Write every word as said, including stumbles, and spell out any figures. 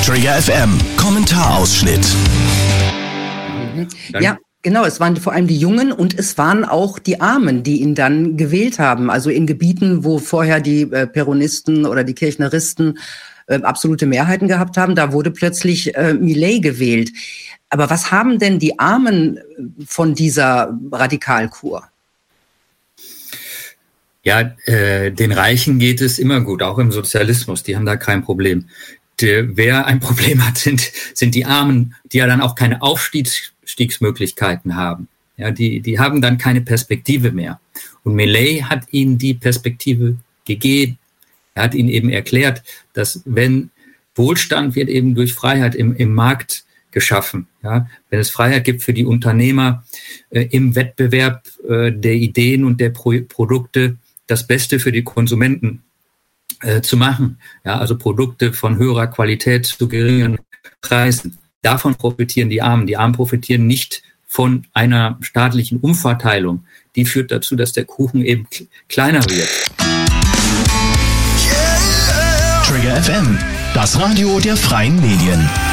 Trigger F M, Kommentarausschnitt. Ja, genau, es waren vor allem die Jungen und es waren auch die Armen, die ihn dann gewählt haben. Also in Gebieten, wo vorher die äh, Peronisten oder die Kirchneristen äh, absolute Mehrheiten gehabt haben, da wurde plötzlich äh, Milei gewählt. Aber was haben denn die Armen von dieser Radikalkur? Ja, äh, den Reichen geht es immer gut, auch im Sozialismus, die haben da kein Problem. Der, wer ein Problem hat, sind, sind die Armen, die ja dann auch keine Aufstiegsmöglichkeiten haben. Ja, die, die haben dann keine Perspektive mehr. Und Milei hat ihnen die Perspektive gegeben. Er hat ihnen eben erklärt, dass wenn Wohlstand wird eben durch Freiheit im, im Markt geschaffen. Ja, wenn es Freiheit gibt für die Unternehmer äh, im Wettbewerb äh, der Ideen und der Pro- Produkte, das Beste für die Konsumenten äh, zu machen. Ja, also Produkte von höherer Qualität zu geringen Preisen. Davon profitieren die Armen. Die Armen profitieren nicht von einer staatlichen Umverteilung. Die führt dazu, dass der Kuchen eben k- kleiner wird. Trigger F M, das Radio der freien Medien.